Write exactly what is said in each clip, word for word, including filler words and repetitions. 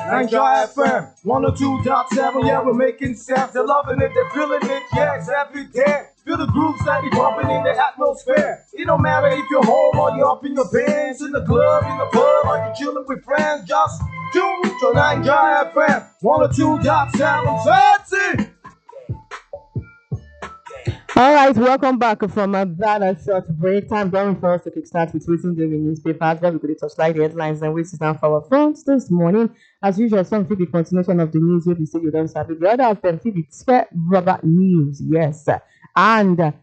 Ninja F M, one oh two point seven, yeah, we're making sense. They're loving it, they're feeling it, yes, every day. Feel the groove steady bumping in the atmosphere. It don't matter if you're home or you're up in your pants, in the club, in the pub, or you're chilling with friends. Just tune to Ninja F M, one oh two point seven, that's it. All right, welcome back from uh, that uh, short break. Time going for us to kickstart with recent daily newspapers where we could touchlight the headlines and we sit down for our front this morning. As usual, some will be continuation of the news where we say you don't sabi. The other of them will be fair rubber news, yes. And uh,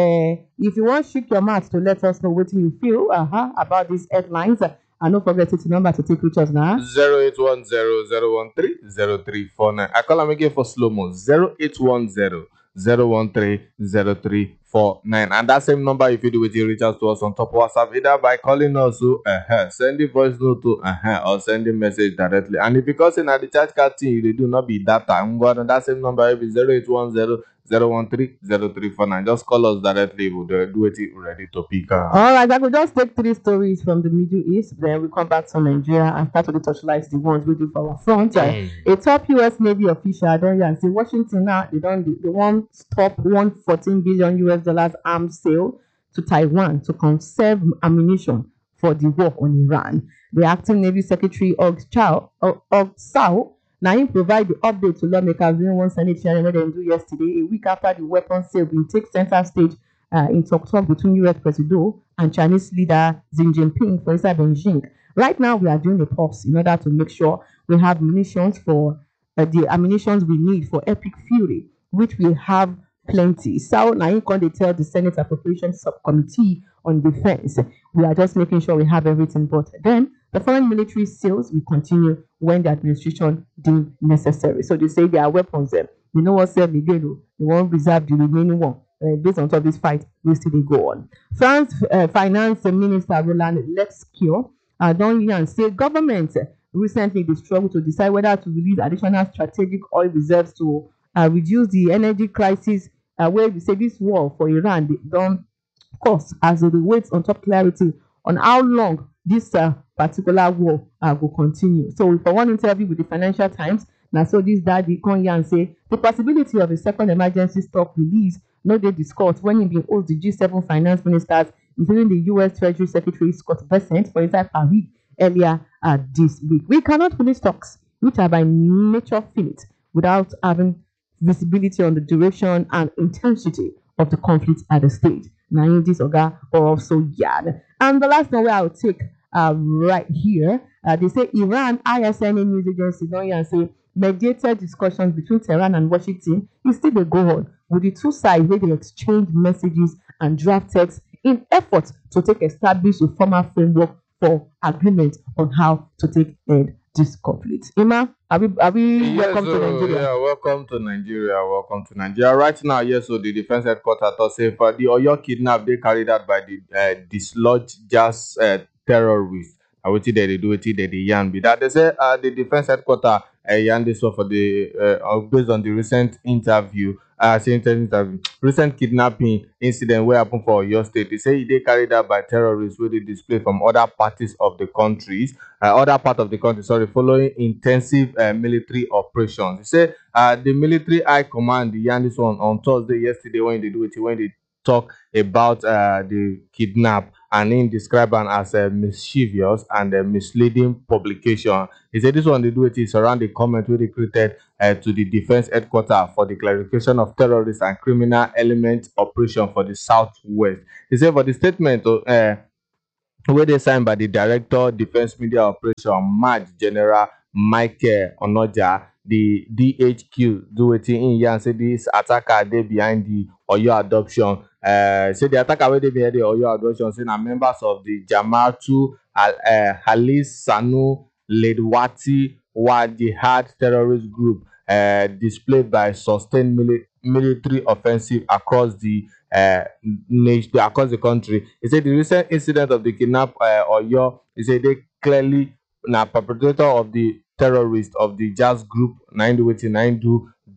if you want to shake your mouth to let us know what you feel uh-huh, about these headlines, uh, and don't forget the number to take with us now. zero eight one zero zero one three zero three four nine. I call them again for slow mo. zero eight one zero zero one three zero three four nine. And that same number, if you do it, you reach out to us on top of WhatsApp, either by calling us to uh-huh, send the voice note to uh-huh, or send the message directly. And if you call in at the chat card team, they do not be data. I'm going on that same number, if it's zero eight one zero zero one three zero three four nine. Just call us directly. We'll do it ready to pick up. All right, I will just take three stories from the Middle East, then we come back to Nigeria and start to touchlight the ones we do for our front. Mm. Uh, a top U S Navy official, I don't and say Washington now, they don't they want stop one fourteen billion U S dollars arms sale to Taiwan to conserve ammunition for the war on Iran. The acting Navy Secretary Og Chao Og Sao now he provide the update to lawmakers during one Senate hearing where they do yesterday, a week after the weapons sale will take center stage uh, in talk talk between U S President and Chinese leader Xi Jinping for inside Beijing. Right now, we are doing a pause in order to make sure we have munitions for uh, the ammunitions we need for epic fury, which we have plenty. So now you can tell the Senate Appropriations Subcommittee on Defense. We are just making sure we have everything, but then the foreign military sales will continue when the administration deems necessary. So they say there are weapons there. You know what, sir? They won't reserve the remaining one. Uh, based on top of this fight, we still go on. France uh, Finance Minister Roland Lescure uh, don't even say government recently they struggled to decide whether to release additional strategic oil reserves to uh, reduce the energy crisis. Uh, where we say this war for Iran they don't cost as they wait on top clarity on how long this uh, particular war uh, will continue. So for one interview with the Financial Times, now so this daddy come here and say the possibility of a second emergency stock release no they discussed when he been host the G seven finance ministers, including the U S Treasury Secretary Scott Bessent for inside Paris earlier uh, this week. We cannot release stocks which are by nature finite without having visibility on the duration and intensity of the conflict at the stage. Now this oga or also yard. And the last one where I'll take uh, right here, uh, they say Iran I S N A news agency don't and say mediated discussions between Tehran and Washington is still a go on with the two sides where they exchange messages and draft texts in efforts to take establish a formal framework for agreement on how to take end this conflict. Ima, are we, are we yes, welcome so, to Nigeria? Yeah, welcome to Nigeria. Welcome to Nigeria. Right now, yes, so the defense headquarters say for the Oyo kidnap they carried out by the uh, dislodged jazz uh, terrorists. I will see that they do it, that they yarn be that they say uh, the defense headquarters uh, yarn this one for the uh, based on the recent interview. Uh, interview, recent kidnapping incident where happened for your state. They say they carried out by terrorists where they display from other parties of the countries, uh, other part of the country. Sorry, following intensive uh, military operations. They say uh, the military high command the yarn this one on Thursday yesterday when they do it when they talk about uh, the kidnap and in describe am as a mischievous and a misleading publication. He said this one they do it is around the comment where they created uh, to the defense headquarters for the clarification of terrorist and criminal element operation for the southwest. He said for the statement uh, where they signed by the director defense media operation Maj General Michael Onoja, the D H Q do it in here and say this attacker they behind the Oyo adoption. Uh, say the attacker where they behind the Oyo adoption say na members of the Jama'atu Al uh, Halis Sanu Ledwati Wa Jihad terrorist group uh, displayed by sustained mili military offensive across the uh, nation across the country. He said the recent incident of the kidnap uh, Oyo, he said they clearly na perpetrator of the terrorist of the jazz group nine do nine do this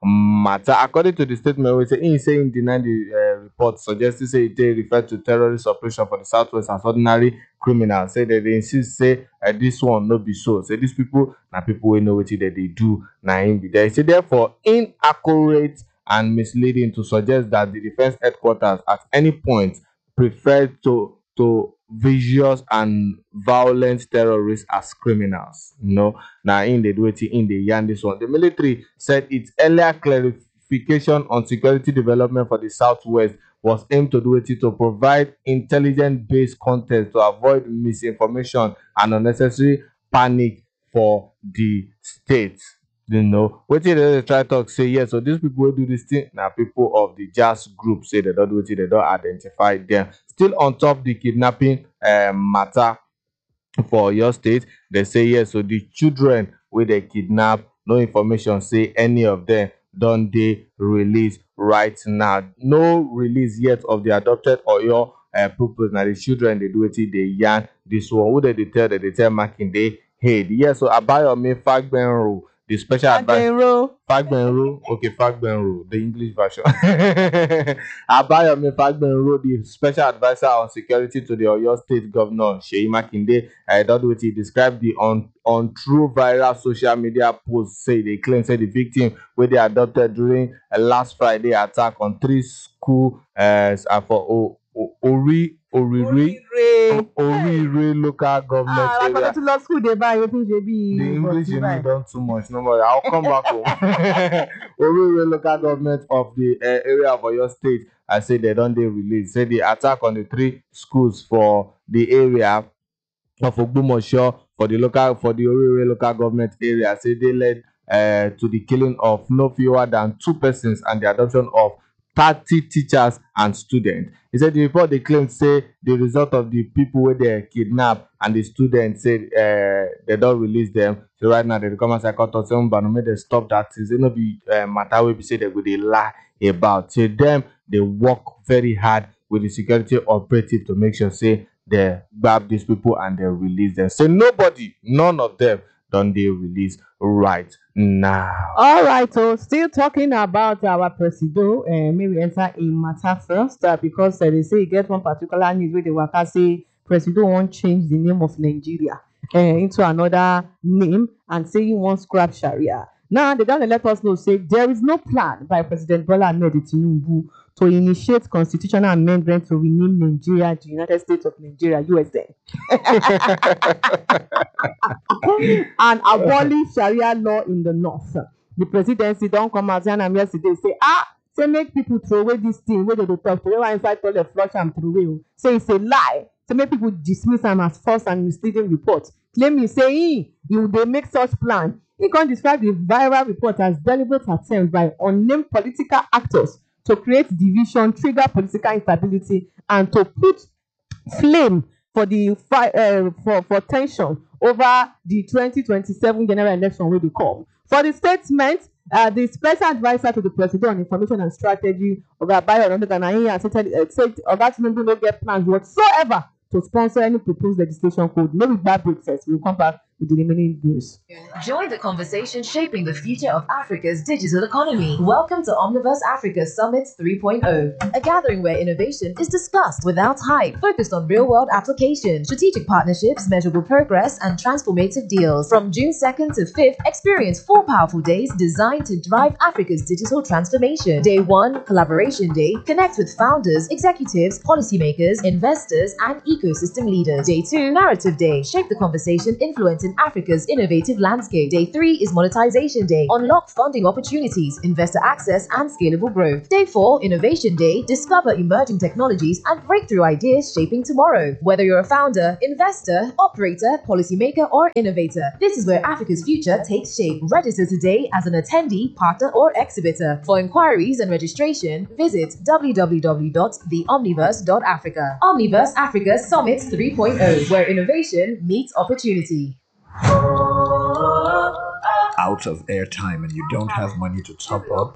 matter. According to the statement, we say in saying deny the uh, report, suggesting say it referred to terrorist operation for the southwest as ordinary criminals. Say that they insist say uh, this one no be so. Say these people na people we know what that they do na him be there. Say therefore inaccurate and misleading to suggest that the defense headquarters at any point preferred to to vicious and violent terrorists as criminals. You know, now in the do it in the yarn this one. The military said its earlier clarification on security development for the southwest was aimed to do it to provide intelligence-based context to avoid misinformation and unnecessary panic for the state. You know, what they try talk say yes. So these people who do this thing now, people of the jazz group say they don't do it, they don't identify them. Still on top the kidnapping um, matter for your state, they say yes. So the children where they kidnap, no information say any of them don't they release right now. No release yet of the adopted or your uh, pupils. Now the children they do it, they yarn this one. Who they tell that they tell Makinde head. Yes, so Abayomi Fagbenro, the special advisor. Fagbenro, okay, Fagbenro, the English version. Abayomi Fagbenro, the special advisor on security to the Oyo State Governor Seyi Makinde, I thought what he described the un, untrue viral social media post. Say they claim say the victim where they adopted during a last Friday attack on three school uh, for o, o, Ori Orire Orire local government ah, area. Like to school they buy wetin dey be. The English you know done too much. No more. I'll come back home. Orire local government of the uh, area of Oyo State. I say they don't they release. Say the attack on the three schools for the area of Ogbomoso for the local for the Orire local government area. Say they led uh, to the killing of no fewer than two persons and the adoption of thirty teachers and students. He said the report they claim say the result of the people where they kidnap and the students said uh, they don't release them. So right now they come and say but no make they stop that. It's no be uh, matter where we say they go they lie about. So them they work very hard with the security operative to make sure say they grab these people and they release them. So nobody, none of them don't they release right now. All right, so still talking about our presido, uh, maybe enter in matter first uh, because uh, they say you get one particular news where the worker say presido won't change the name of Nigeria uh, into another name and say he won't scrap Sharia. Now they don't let us know say there is no plan by President Bola Ahmed Tinubu to initiate constitutional amendment to rename Nigeria the United States of Nigeria, U S A, and abolish Sharia law in the north. The presidency don't come out and yesterday say, ah, say make people throw away this thing where they talk to where inside toilet flush and throw away. Say it's a lie. So make people dismiss them as false and misleading report. Claiming say you they make such plan. He can describe the viral report as deliberate attempts by unnamed political actors to create division, trigger political instability, and to put flame for the uh, for, for tension over the twenty twenty-seven general election will come. For the statement, uh, the special advisor to the president on information and strategy, Oga Bayo Onodoganayi, said Oga Tinubu no get plans whatsoever to sponsor any proposed legislation code. Maybe bad break first. We'll come back with the remaining news. Join the conversation shaping the future of Africa's digital economy. Welcome to Omniverse Africa Summit three point oh, a gathering where innovation is discussed without hype, focused on real-world applications, strategic partnerships, measurable progress, and transformative deals. From June second to fifth, experience four powerful days designed to drive Africa's digital transformation. Day one, Collaboration Day. Connect with founders, executives, policymakers, investors, and ecosystem leaders. Day two, Narrative Day. Shape the conversation, influence in Africa's innovative landscape. Day three is Monetization Day. Unlock funding opportunities, investor access, and scalable growth. Day four, Innovation Day. Discover emerging technologies and breakthrough ideas shaping tomorrow. Whether you're a founder, investor, operator, policymaker, or innovator, this is where Africa's future takes shape. Register today as an attendee, partner, or exhibitor. For inquiries and registration, visit w w w dot the omniverse dot africa. Omniverse Africa Summit three point oh, where innovation meets opportunity. Out of airtime and you don't have money to top up?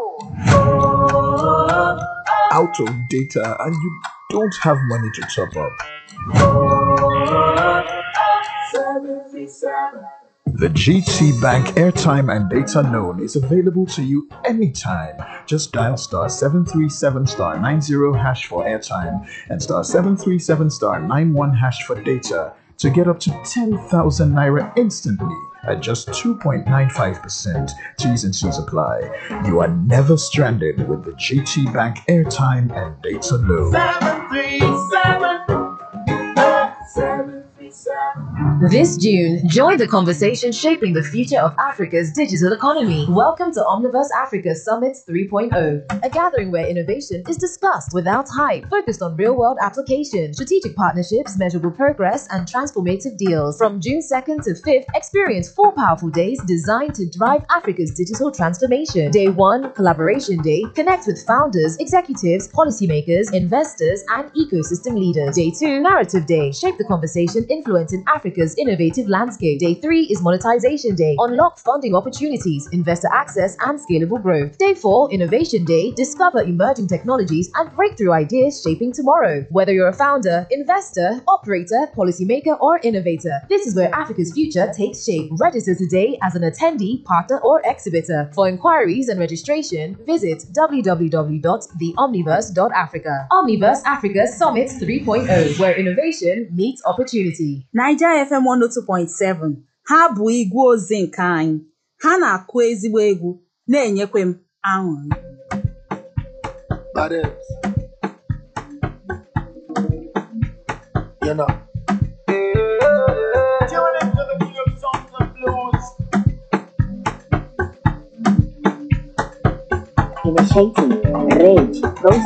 Out of data and you don't have money to top up? The G T Bank airtime and data loan is available to you anytime. Just dial star seven three seven star nine zero hash for airtime and star seven three seven star nine one hash for data to get up to ten thousand naira instantly at just two point nine five percent. T's and C's apply. You are never stranded with the G T Bank airtime and data loan. seven three seven seven three seven This June, join the conversation shaping the future of Africa's digital economy. Welcome to Omniverse Africa Summit three point oh, a gathering where innovation is discussed without hype, focused on real-world applications, strategic partnerships, measurable progress, and transformative deals. From June second to fifth, experience four powerful days designed to drive Africa's digital transformation. Day one, Collaboration Day. Connect with founders, executives, policymakers, investors, and ecosystem leaders. Day two, Narrative Day. Shape the conversation influencing Africa's innovative landscape. Day three is Monetization Day. Unlock funding opportunities, investor access, and scalable growth. Day four, Innovation Day. Discover emerging technologies and breakthrough ideas shaping tomorrow. Whether you're a founder, investor, operator, policymaker, or innovator, this is where Africa's future takes shape. Register today as an attendee, partner, or exhibitor. For inquiries and registration, visit w w w dot the omniverse dot africa. Omniverse Africa Summit three point oh, where innovation meets opportunity. Niger F M one oh two point seven ha bụ igwe ozi nke anyị. Ha na-akụ ezigbo egwu na-enyekwa m aṅụrị. You know. Tune into the king of songs and blues. Initiating rage process.